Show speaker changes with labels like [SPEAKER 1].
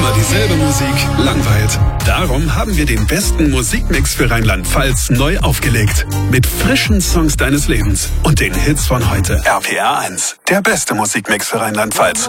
[SPEAKER 1] Immer dieselbe Musik langweilt. Darum haben wir den besten Musikmix für Rheinland-Pfalz neu aufgelegt. Mit frischen Songs deines Lebens und den Hits von heute. RPR 1, der beste Musikmix für Rheinland-Pfalz.